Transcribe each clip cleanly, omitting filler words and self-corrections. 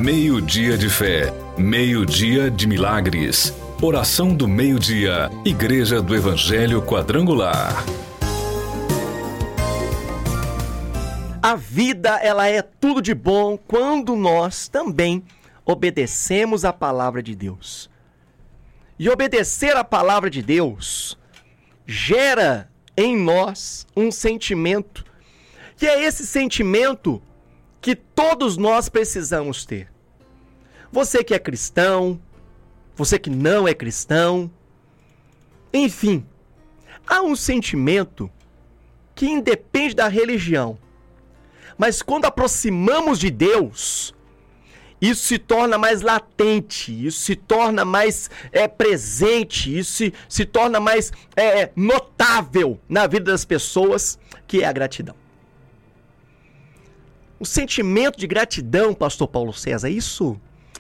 Meio-dia de fé, meio-dia de milagres. Oração do meio-dia, Igreja do Evangelho Quadrangular. A vida, ela é tudo de bom quando nós também obedecemos a palavra de Deus. E obedecer a palavra de Deus gera em nós um sentimento, que é esse sentimento que todos nós precisamos ter. Você que é cristão, você que não é cristão, enfim, há um sentimento que independe da religião, mas quando aproximamos de Deus, isso se torna mais latente, isso se torna mais presente, isso se torna mais notável na vida das pessoas, que é a gratidão. O sentimento de gratidão, pastor Paulo César, isso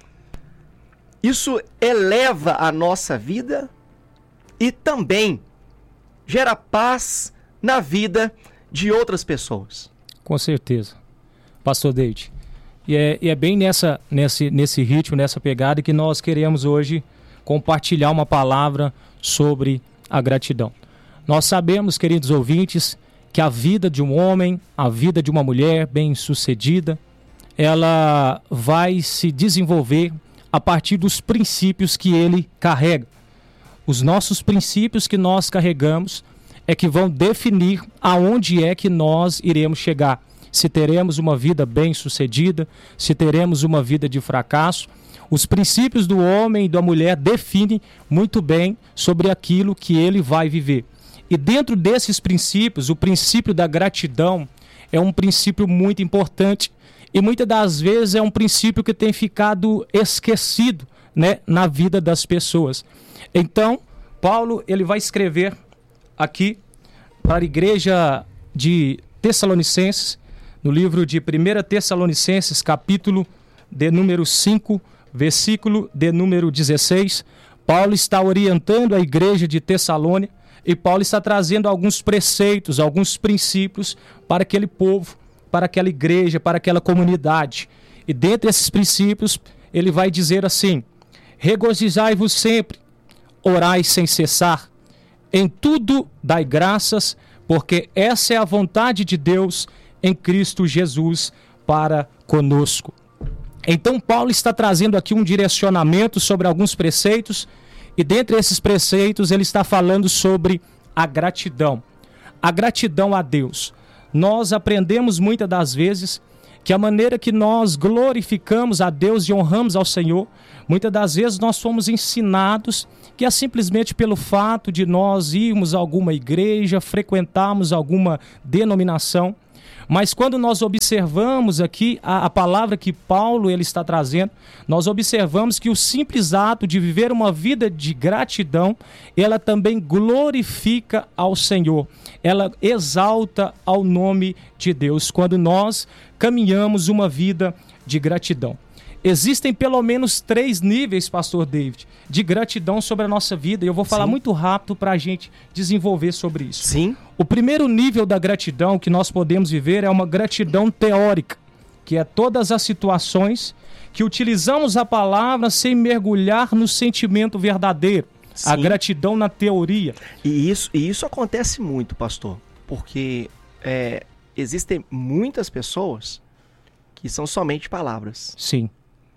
eleva a nossa vida e também gera paz na vida de outras pessoas. Com certeza, pastor David. E é bem nesse ritmo, nessa pegada que nós queremos hoje compartilhar uma palavra sobre a gratidão. Nós sabemos, queridos ouvintes, que a vida de um homem, a vida de uma mulher bem-sucedida, ela vai se desenvolver a partir dos princípios que ele carrega. Os nossos princípios que nós carregamos é que vão definir aonde é que nós iremos chegar. Se teremos uma vida bem-sucedida, se teremos uma vida de fracasso. Os princípios do homem e da mulher definem muito bem sobre aquilo que ele vai viver. E dentro desses princípios, o princípio da gratidão é um princípio muito importante e muitas das vezes é um princípio que tem ficado esquecido, né, na vida das pessoas. Então, Paulo ele vai escrever aqui para a igreja de Tessalonicenses, no livro de 1 Tessalonicenses, capítulo de número 5, versículo de número 16, Paulo está orientando a igreja de Tessalônia e Paulo está trazendo alguns preceitos, alguns princípios para aquele povo, para aquela igreja, para aquela comunidade. E dentre esses princípios, ele vai dizer assim: regozijai-vos sempre, orai sem cessar, em tudo dai graças, porque essa é a vontade de Deus em Cristo Jesus para conosco. Então Paulo está trazendo aqui um direcionamento sobre alguns preceitos, e dentre esses preceitos ele está falando sobre a gratidão a Deus. Nós aprendemos muitas das vezes que a maneira que nós glorificamos a Deus e honramos ao Senhor, muitas das vezes nós fomos ensinados que é simplesmente pelo fato de nós irmos a alguma igreja, frequentarmos alguma denominação. Mas quando nós observamos aqui a palavra que Paulo ele está trazendo, nós observamos que o simples ato de viver uma vida de gratidão, ela também glorifica ao Senhor. Ela exalta ao nome de Deus quando nós caminhamos uma vida de gratidão. Existem pelo menos 3 níveis, pastor David, de gratidão sobre a nossa vida. E eu vou falar muito rápido para a gente desenvolver sobre isso. Sim. O primeiro nível da gratidão que nós podemos viver é uma gratidão teórica, que é todas as situações que utilizamos a palavra sem mergulhar no sentimento verdadeiro. Sim. A gratidão na teoria. E isso acontece muito, pastor, porque existem muitas pessoas que são somente palavras. Sim.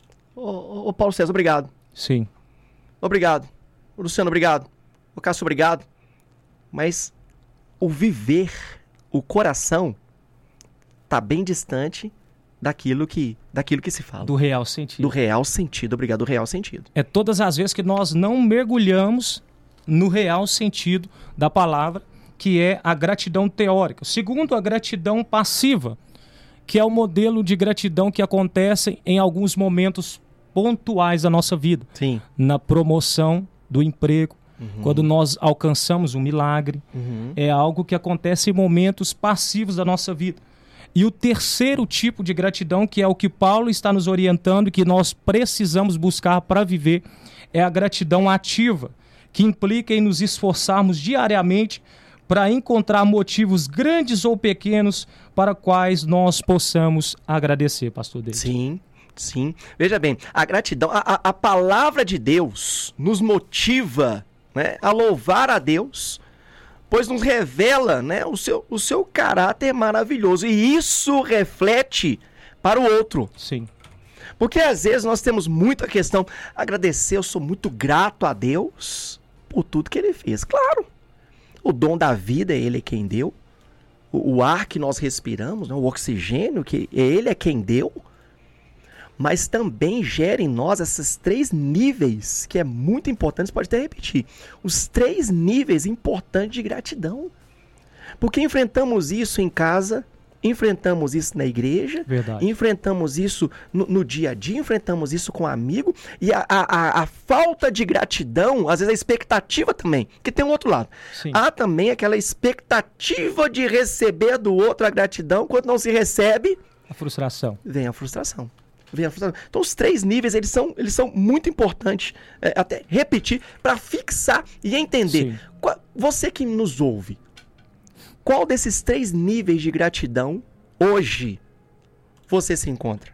Ô Paulo César, obrigado. Sim. Obrigado. Ô Luciano, obrigado. Ô Cássio, obrigado. Mas o viver, o coração, tá bem distante daquilo que se fala. Do real sentido. Do real sentido, obrigado, do real sentido. É todas as vezes que nós não mergulhamos no real sentido da palavra, que é a gratidão teórica. Segundo, a gratidão passiva, que é o modelo de gratidão que acontece em alguns momentos pontuais da nossa vida. Sim. Na promoção do emprego, quando nós alcançamos um milagre, é algo que acontece em momentos passivos da nossa vida. E o terceiro tipo de gratidão, que é o que Paulo está nos orientando, que nós precisamos buscar para viver, é a gratidão ativa, que implica em nos esforçarmos diariamente para encontrar motivos grandes ou pequenos para quais nós possamos agradecer, pastor David. Sim, Sim. Veja bem, a gratidão, a palavra de Deus nos motiva, né, a louvar a Deus, pois nos revela, né, o seu caráter maravilhoso. E isso reflete para o outro. Sim. Porque às vezes nós temos muita questão, agradecer, eu sou muito grato a Deus por tudo que Ele fez. Claro, o dom da vida, Ele é quem deu. O ar que nós respiramos, né, o oxigênio, que Ele é quem deu. Mas também gera em nós esses 3 níveis, que é muito importante, você pode até repetir. Os 3 níveis importantes de gratidão. Porque enfrentamos isso em casa, enfrentamos isso na igreja, Verdade. enfrentamos isso no dia a dia, enfrentamos isso com um amigo, e a falta de gratidão, às vezes a expectativa também, que tem um outro lado. Sim. Há também aquela expectativa de receber do outro a gratidão, quando não se recebe, A frustração. vem a frustração. Então os 3 níveis, eles são muito importantes, até repetir, para fixar e entender. Sim. Você que nos ouve, qual desses 3 níveis de gratidão hoje você se encontra?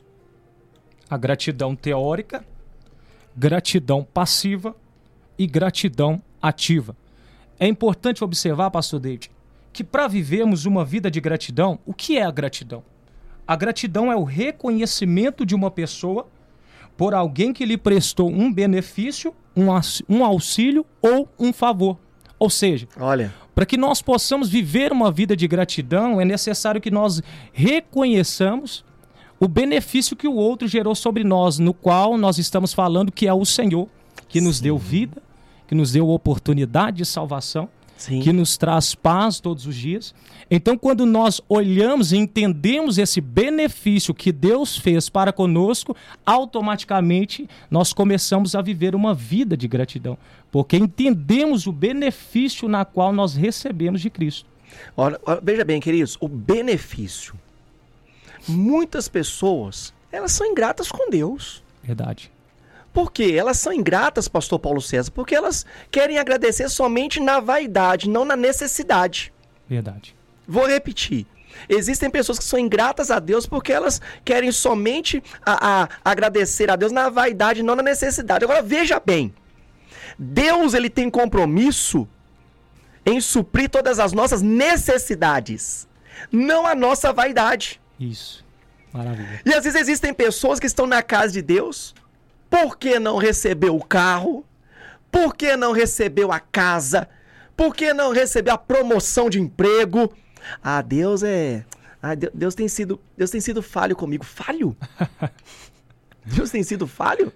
A gratidão teórica, gratidão passiva e gratidão ativa. É importante observar, pastor David, que para vivermos uma vida de gratidão, o que é a gratidão? A gratidão é o reconhecimento de uma pessoa por alguém que lhe prestou um benefício, um auxílio ou um favor. Ou seja, Olha, para que nós possamos viver uma vida de gratidão, é necessário que nós reconheçamos o benefício que o outro gerou sobre nós, no qual nós estamos falando que é o Senhor, que nos deu vida, que nos deu oportunidade de salvação, sim. que nos traz paz todos os dias. Então, quando nós olhamos e entendemos esse benefício que Deus fez para conosco, automaticamente nós começamos a viver uma vida de gratidão, porque entendemos o benefício na qual nós recebemos de Cristo. Olha, veja bem, queridos, o benefício. Muitas pessoas, elas são ingratas com Deus. Verdade. Por quê? Elas são ingratas, pastor Paulo César, porque elas querem agradecer somente na vaidade, não na necessidade. Verdade. Vou repetir. Existem pessoas que são ingratas a Deus porque elas querem somente agradecer a Deus na vaidade, não na necessidade. Agora, veja bem. Deus, ele tem compromisso em suprir todas as nossas necessidades, não a nossa vaidade. Isso. Maravilha. E às vezes existem pessoas que estão na casa de Deus. Por que não recebeu o carro? Por que não recebeu a casa? Por que não recebeu a promoção de emprego? Deus Deus tem sido falho comigo. Falho? Deus tem sido falho?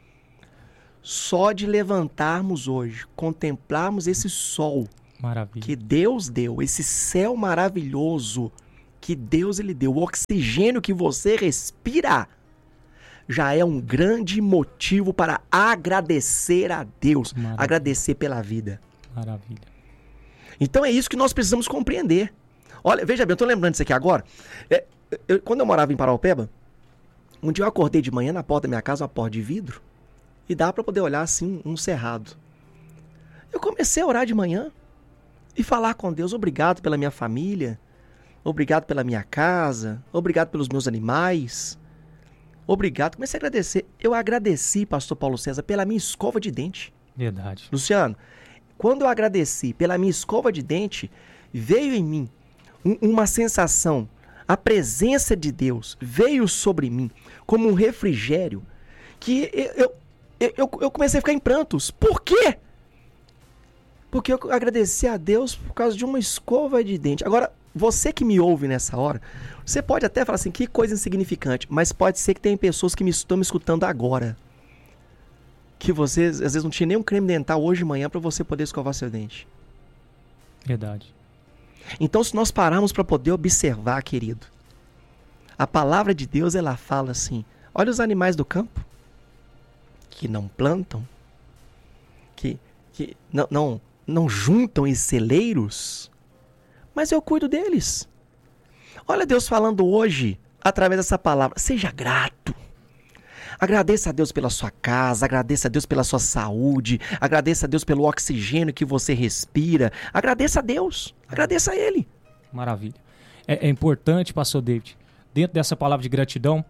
Só de levantarmos hoje, contemplarmos esse sol Maravilha. que Deus deu, esse céu maravilhoso que Deus ele deu, o oxigênio que você respira, já é um grande motivo para agradecer a Deus, Maravilha. agradecer pela vida. Maravilha. Então é isso que nós precisamos compreender. Olha, veja bem, eu tô lembrando disso aqui agora. Quando eu morava em Paraupeba, um dia eu acordei de manhã na porta da minha casa, uma porta de vidro, e dava para poder olhar assim um cerrado. Eu comecei a orar de manhã e falar com Deus, obrigado pela minha família, obrigado pela minha casa, obrigado pelos meus animais. Obrigado. Comecei a agradecer. Eu agradeci, pastor Paulo César, pela minha escova de dente. Verdade. Luciano, quando eu agradeci pela minha escova de dente, veio em mim uma sensação, a presença de Deus veio sobre mim como um refrigério que eu comecei a ficar em prantos. Por quê? Porque eu agradeci a Deus por causa de uma escova de dente. Agora, você que me ouve nessa hora, você pode até falar assim, que coisa insignificante, mas pode ser que tem pessoas que estão me escutando agora, que você, às vezes, não tinha nenhum creme dental hoje de manhã para você poder escovar seu dente. Verdade. Então, se nós pararmos para poder observar, querido, a palavra de Deus, ela fala assim, olha os animais do campo, que não plantam, que não juntam em celeiros, mas eu cuido deles. Olha Deus falando hoje, através dessa palavra, seja grato. Agradeça a Deus pela sua casa, agradeça a Deus pela sua saúde, agradeça a Deus pelo oxigênio que você respira, agradeça a Deus, agradeça a Ele. Maravilha. É importante, pastor David, dentro dessa palavra de gratidão,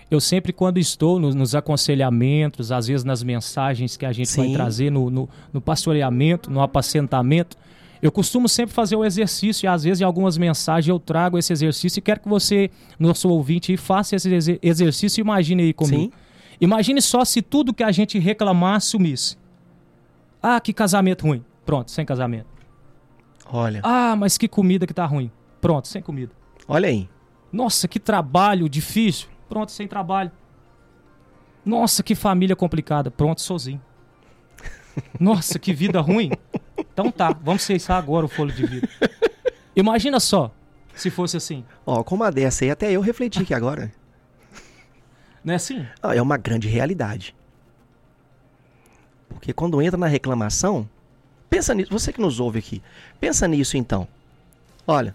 Eu sempre, quando estou nos aconselhamentos, às vezes nas mensagens que a gente vai trazer no pastoreamento, no apacentamento, eu costumo sempre fazer o exercício, e às vezes em algumas mensagens eu trago esse exercício e quero que você, nosso ouvinte, faça esse exercício e imagine aí comigo. Sim. Imagine só se tudo que a gente reclamar sumisse. Ah, que casamento ruim. Pronto, sem casamento. Olha. Ah, mas que comida que tá ruim. Pronto, sem comida. Olha aí. Nossa, que trabalho difícil. Pronto, sem trabalho. Nossa, que família complicada. Pronto, sozinho. Nossa, que vida ruim. Então tá, vamos cessar agora o fôlego de vida. Imagina só, se fosse assim. Ó, como a dessa aí, até eu refleti aqui agora. Não é assim? É uma grande realidade. Porque quando entra na reclamação, pensa nisso, você que nos ouve aqui, pensa nisso então. Olha,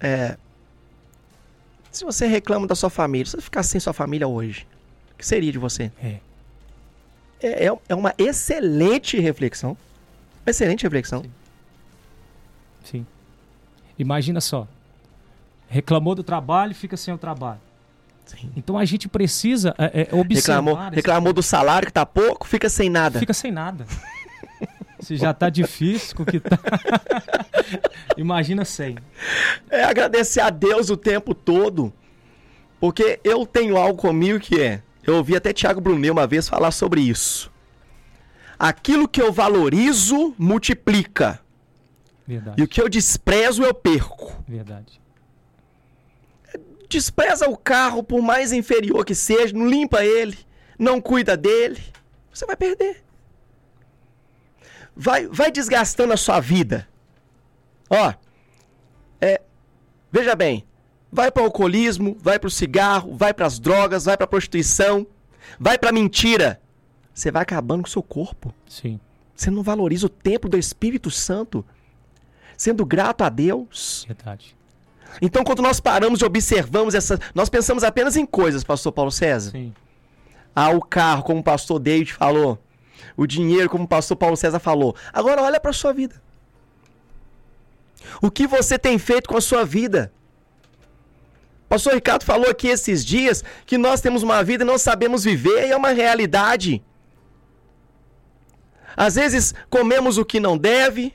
se você reclama da sua família, se você ficar sem sua família hoje, o que seria de você? É uma excelente reflexão. Excelente reflexão. Sim. Imagina só. Reclamou do trabalho, fica sem o trabalho. Sim. Então a gente precisa observar... Reclamou do salário que tá pouco, fica sem nada. Fica sem nada. Se já tá difícil com o que tá... Imagina sem. É agradecer a Deus o tempo todo. Porque eu tenho algo comigo que eu ouvi até Tiago Brunel uma vez falar sobre isso. Aquilo que eu valorizo, multiplica. Verdade. E o que eu desprezo, eu perco. Verdade. Despreza o carro, por mais inferior que seja, não limpa ele, não cuida dele, você vai perder. Vai desgastando a sua vida. Ó, veja bem, vai para o alcoolismo, vai para o cigarro, vai para as drogas, vai para a prostituição, vai para a mentira. Você vai acabando com o seu corpo. Sim. Você não valoriza o tempo do Espírito Santo, sendo grato a Deus. Verdade. Então, quando nós paramos e observamos nós pensamos apenas em coisas, pastor Paulo César. Sim. O carro, como o pastor David falou. O dinheiro, como o pastor Paulo César falou. Agora, olha para a sua vida. O que você tem feito com a sua vida? O pastor Ricardo falou aqui esses dias que nós temos uma vida e não sabemos viver, e é uma realidade. Às vezes, comemos o que não deve.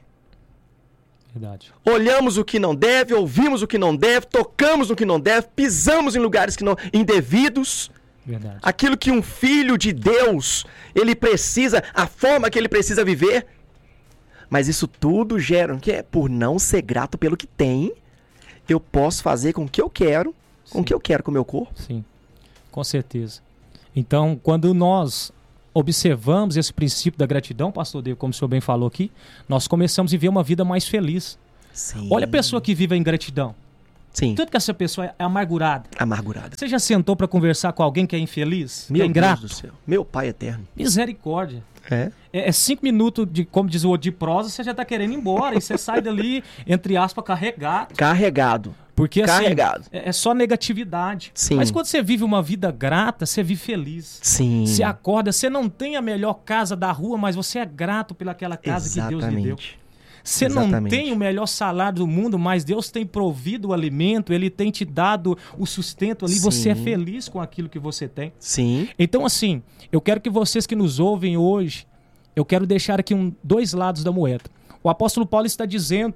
Verdade. Olhamos o que não deve, ouvimos o que não deve, tocamos no que não deve, pisamos em lugares que não indevidos. Verdade. Aquilo que um filho de Deus, ele precisa, a forma que ele precisa viver. Mas isso tudo gera, que é por não ser grato pelo que tem, eu posso fazer com o que eu quero, com o que eu quero com o meu corpo. Sim, com certeza. Então, quando nós observamos esse princípio da gratidão, pastor Deus, como o senhor bem falou aqui, nós começamos a viver uma vida mais feliz. Sim. Olha a pessoa que vive a ingratidão. Sim. Tanto que essa pessoa é amargurada. Amargurada. Você já sentou para conversar com alguém que é infeliz? Meu que é ingrato? Deus do céu. Meu Pai eterno. Misericórdia. É 5 minutos, como diz o de prosa, você já tá querendo ir embora. E você sai dali, entre aspas, carregado. Carregado. Porque assim, Carregado. É só negatividade. Sim. Mas quando você vive uma vida grata, você vive feliz. Sim. Você acorda, você não tem a melhor casa da rua, mas você é grato pelaquela casa que Deus lhe deu. Você não tem o melhor salário do mundo, mas Deus tem provido o alimento, Ele tem te dado o sustento ali, você é feliz com aquilo que você tem. Sim. Então assim, eu quero que vocês que nos ouvem hoje, eu quero deixar aqui dois lados da moeda. O apóstolo Paulo está dizendo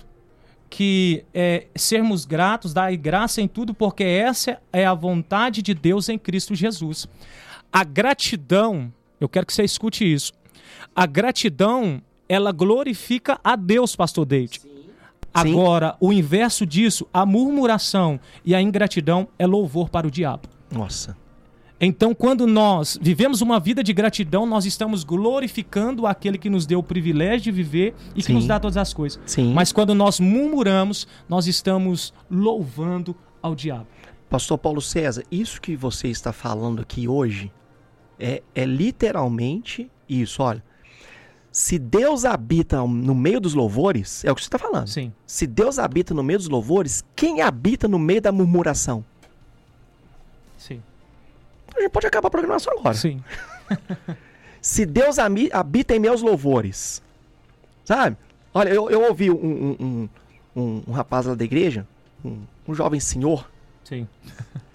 que sermos gratos, dar graça em tudo, porque essa é a vontade de Deus em Cristo Jesus. A gratidão, eu quero que você escute isso, a gratidão, ela glorifica a Deus, pastor David. Sim. Agora, o inverso disso, a murmuração e a ingratidão é louvor para o diabo. Nossa. Então, quando nós vivemos uma vida de gratidão, nós estamos glorificando aquele que nos deu o privilégio de viver e que nos dá todas as coisas. Sim. Mas quando nós murmuramos, nós estamos louvando ao diabo. Pastor Paulo César, isso que você está falando aqui hoje é literalmente isso. Olha, se Deus habita no meio dos louvores, é o que você está falando. Sim. Se Deus habita no meio dos louvores, quem habita no meio da murmuração? Sim. A gente pode acabar a programação agora. Sim. Se Deus habita em meus louvores, sabe? Olha, eu ouvi um rapaz lá da igreja, um jovem senhor. Sim.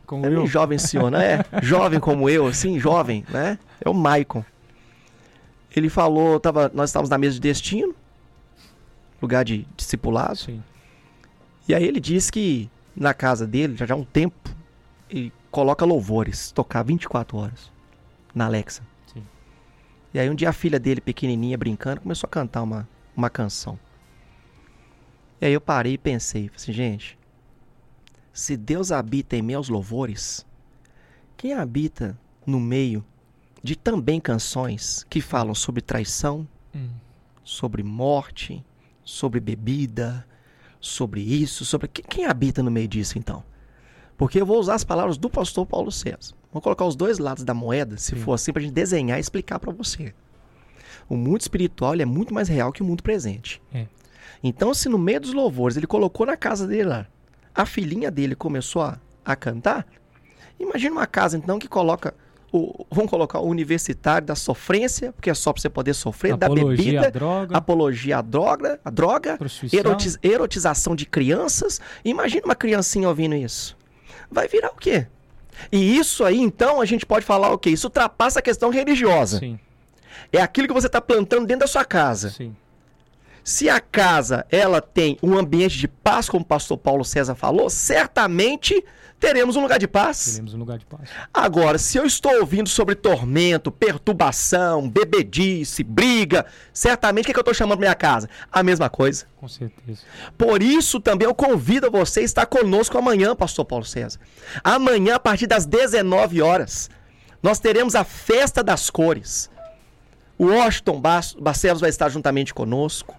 Como é eu. jovem senhor, né? Jovem como eu, assim, jovem, né? É o Maicon. Ele falou, nós estávamos na mesa de destino, lugar de discipulado. Sim. E aí ele disse que na casa dele, já há um tempo, ele coloca louvores, tocar 24 horas na Alexa. Sim. E aí um dia a filha dele, pequenininha, brincando, começou a cantar uma canção. E aí eu parei e pensei, assim, gente, se Deus habita em meus louvores, quem habita no meio de também canções que falam sobre traição, sobre morte, sobre bebida, sobre isso, sobre... Quem habita no meio disso, então? Porque eu vou usar as palavras do pastor Paulo César. Vou colocar os dois lados da moeda, se for assim, pra gente desenhar e explicar para você. O mundo espiritual ele é muito mais real que o mundo presente. Então, se no meio dos louvores ele colocou na casa dele lá, a filhinha dele começou a cantar, imagina uma casa, então, que coloca... Vamos colocar o universitário da sofrência, porque é só para você poder sofrer, apologia da bebida, à droga, apologia à droga, erotização de crianças. Imagina uma criancinha ouvindo isso. Vai virar o quê? E isso aí, então, a gente pode falar o quê? Isso ultrapassa a questão religiosa. Sim. É aquilo que você está plantando dentro da sua casa. Sim. Se a casa ela tem um ambiente de paz, como o pastor Paulo César falou, certamente teremos um lugar de paz. Teremos um lugar de paz. Agora, se eu estou ouvindo sobre tormento, perturbação, bebedice, briga, certamente o que eu estou chamando para minha casa? A mesma coisa. Com certeza. Por isso também eu convido você a estar conosco amanhã, pastor Paulo César. Amanhã, a partir das 19 horas, nós teremos a Festa das Cores. O Washington Barcelos vai estar juntamente conosco.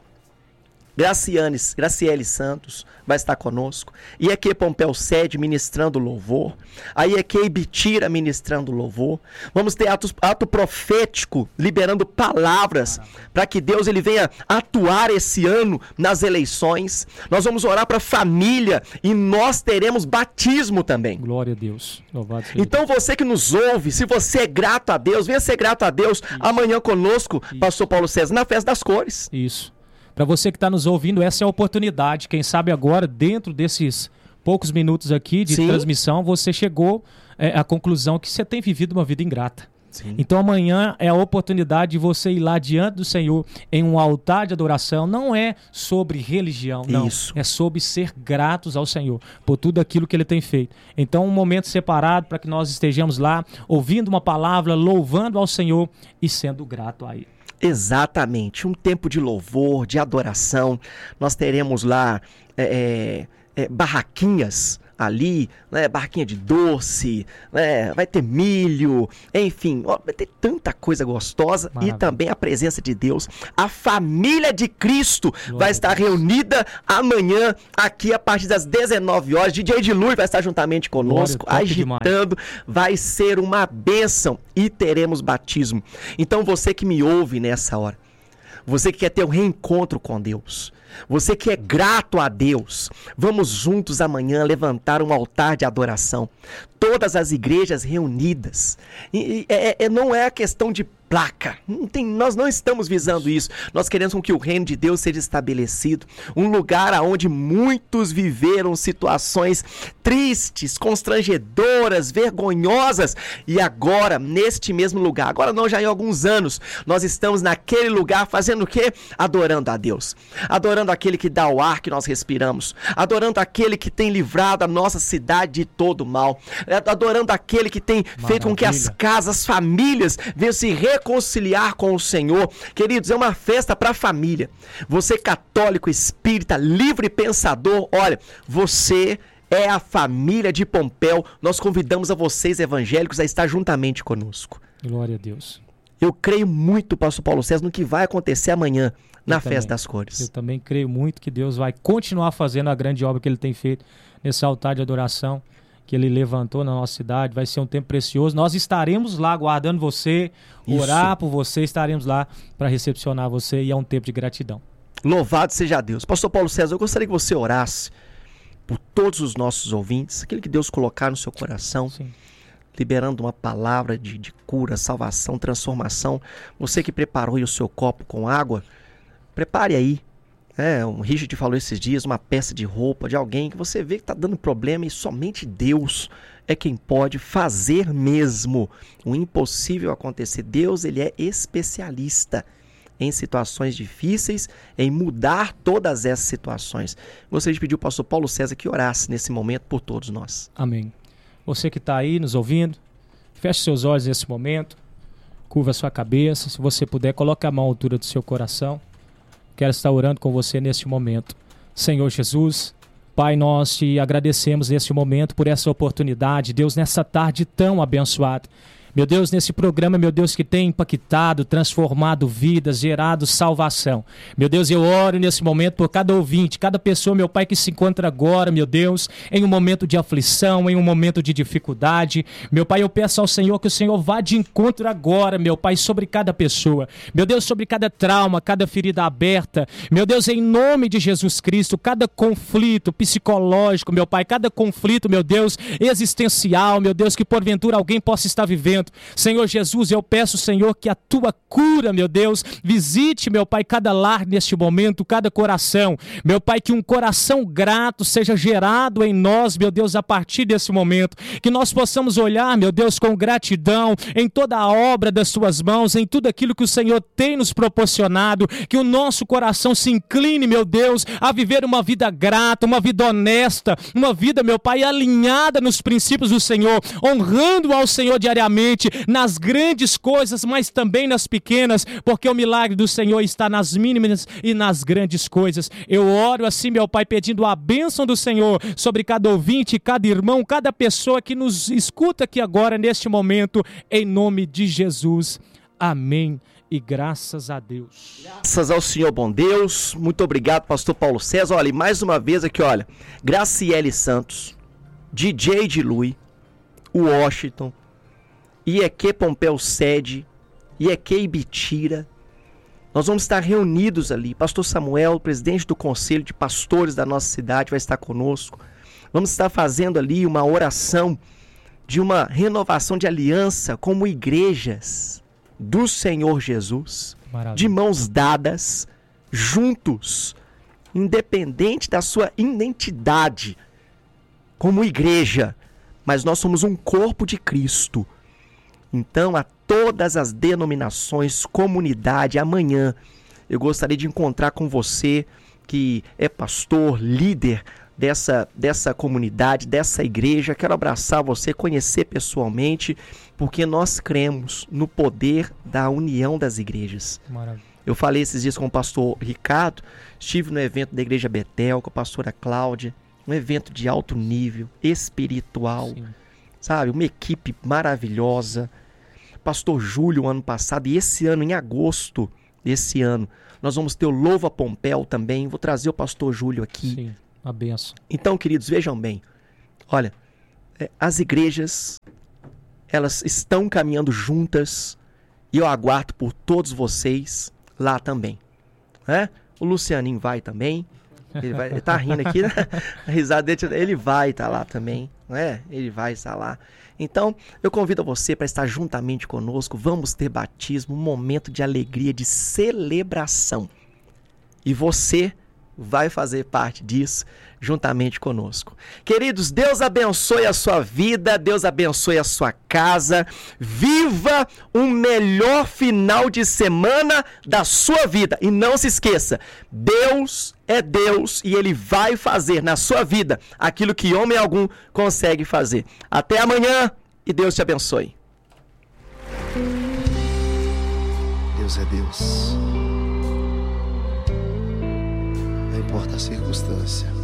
Graciele Santos vai estar conosco. Ieque Pompeu Sede ministrando louvor. A Ieque Ibitira ministrando louvor. Vamos ter ato profético liberando palavras para que Deus ele venha atuar esse ano nas eleições. Nós vamos orar para a família e nós teremos batismo também. Glória a Deus. Louvado seja Então você que nos ouve, se você é grato a Deus, venha ser grato a Deus amanhã conosco, pastor Paulo César, na Festa das Cores. Isso. Para você que está nos ouvindo, essa é a oportunidade. Quem sabe agora, dentro desses poucos minutos aqui de transmissão, você chegou à conclusão que você tem vivido uma vida ingrata. Sim. Então amanhã é a oportunidade de você ir lá diante do Senhor em um altar de adoração. Não é sobre religião, não. Isso. É sobre ser gratos ao Senhor por tudo aquilo que Ele tem feito. Então um momento separado para que nós estejamos lá ouvindo uma palavra, louvando ao Senhor e sendo grato a Ele. Exatamente, um tempo de louvor, de adoração. Nós teremos lá barraquinhas ali, né? Barraquinha de doce, né? Vai ter milho, enfim, vai ter tanta coisa gostosa. Maravilha. E também a presença de Deus. A família de Cristo vai estar reunida amanhã aqui a partir das 19 horas. DJ de Luz vai estar juntamente conosco, agitando. Vai ser uma bênção e teremos batismo. Então você que me ouve nessa hora, você que quer ter um reencontro com Deus, você que é grato a Deus, vamos juntos amanhã levantar um altar de adoração. Todas as igrejas reunidas. Não é a questão de placa. Nós não estamos visando isso. Nós queremos que o reino de Deus seja estabelecido. Um lugar onde muitos viveram situações tristes, constrangedoras, vergonhosas. E agora, neste mesmo lugar, agora não, já em alguns anos, nós estamos naquele lugar fazendo o quê? Adorando a Deus. Adorando aquele que dá o ar que nós respiramos. Adorando aquele que tem livrado a nossa cidade de todo mal. Adorando aquele que tem feito com que as casas, as famílias venham se reconciliar com o Senhor. Queridos, é uma festa para a família. Você católico, espírita, livre pensador, olha, você é a família de Pompéu. Nós convidamos a vocês, evangélicos, a estar juntamente conosco. Glória a Deus. Eu creio muito, pastor Paulo César, no que vai acontecer amanhã na Festa das Cores. Eu também creio muito que Deus vai continuar fazendo a grande obra que Ele tem feito nesse altar de adoração que Ele levantou na nossa cidade. Vai ser um tempo precioso. Nós estaremos lá aguardando você, orar por você, estaremos lá para recepcionar você e é um tempo de gratidão. Louvado seja Deus. Pastor Paulo César, eu gostaria que você orasse por todos os nossos ouvintes, aquele que Deus colocar no seu coração. Sim. Liberando uma palavra de cura, salvação, transformação. Você que preparou aí o seu copo com água, prepare aí Um Richard falou esses dias, uma peça de roupa de alguém que você vê que está dando problema e somente Deus é quem pode fazer mesmo o impossível acontecer. Deus, ele é especialista em situações difíceis, em mudar todas essas situações. Gostaria de pedir ao pastor Paulo César que orasse nesse momento por todos nós. Amém. Você que está aí nos ouvindo, feche seus olhos nesse momento, curva sua cabeça, se você puder, coloque a mão à altura do seu coração. Quero estar orando com você neste momento. Senhor Jesus, Pai, nós te agradecemos neste momento por essa oportunidade, Deus, nessa tarde tão abençoada. Meu Deus, nesse programa, meu Deus, que tem impactado, transformado vidas, gerado salvação. Meu Deus, eu oro nesse momento por cada ouvinte, cada pessoa, meu Pai, que se encontra agora, meu Deus, em um momento de aflição, em um momento de dificuldade. Meu Pai, eu peço ao Senhor que o Senhor vá de encontro agora, meu Pai, sobre cada pessoa. Meu Deus, sobre cada trauma, cada ferida aberta. Meu Deus, em nome de Jesus Cristo, cada conflito psicológico, meu Pai, cada conflito, meu Deus, existencial, meu Deus, que porventura alguém possa estar vivendo. Senhor Jesus, eu peço, Senhor, que a tua cura, meu Deus, visite, meu Pai, cada lar neste momento, cada coração. Meu Pai, que um coração grato seja gerado em nós, meu Deus, a partir desse momento. Que nós possamos olhar, meu Deus, com gratidão em toda a obra das tuas mãos, em tudo aquilo que o Senhor tem nos proporcionado. Que o nosso coração se incline, meu Deus, a viver uma vida grata, uma vida honesta, uma vida, meu Pai, alinhada nos princípios do Senhor, honrando ao Senhor diariamente, nas grandes coisas, mas também nas pequenas, porque o milagre do Senhor está nas mínimas e nas grandes coisas. Eu oro assim, meu Pai, pedindo a bênção do Senhor sobre cada ouvinte, cada irmão, cada pessoa que nos escuta aqui agora, neste momento, em nome de Jesus. Amém. E graças a Deus. Graças ao Senhor, bom Deus. Muito obrigado, pastor Paulo César. Olha, e mais uma vez aqui, olha, Graciele Santos, DJ de Lui, Washington, Ieque Pompeu Sede, Ieque Ibitira. Nós vamos estar reunidos ali. Pastor Samuel, presidente do Conselho de Pastores da nossa cidade, vai estar conosco. Vamos estar fazendo ali uma oração de uma renovação de aliança como igrejas do Senhor Jesus. Maravilha. De mãos dadas, juntos, independente da sua identidade como igreja. Mas nós somos um corpo de Cristo. Então, a todas as denominações, comunidade, amanhã eu gostaria de encontrar com você que é pastor, líder dessa comunidade, dessa igreja. Quero abraçar você, conhecer pessoalmente, porque nós cremos no poder da união das igrejas. Maravilha. Eu falei esses dias com o pastor Ricardo, estive no evento da Igreja Betel com a pastora Cláudia, um evento de alto nível, espiritual, sim, sabe? Uma equipe maravilhosa. Pastor Júlio, ano passado, e esse ano, em agosto desse ano, nós vamos ter o Louva Pompeu também. Vou trazer o pastor Júlio aqui. Sim, a benção. Então, queridos, vejam bem. Olha, as igrejas, elas estão caminhando juntas e eu aguardo por todos vocês lá também. O Lucianinho vai também. Ele tá rindo aqui, né? A risada dele, ele vai estar lá também, né? Ele vai estar lá. Então, eu convido você para estar juntamente conosco. Vamos ter batismo, um momento de alegria, de celebração. E você vai fazer parte disso juntamente conosco. Queridos, Deus abençoe a sua vida, Deus abençoe a sua casa. Viva um melhor final de semana da sua vida. E não se esqueça, Deus é Deus e Ele vai fazer na sua vida aquilo que homem algum consegue fazer. Até amanhã e Deus te abençoe. Deus é Deus. Não importa a circunstância.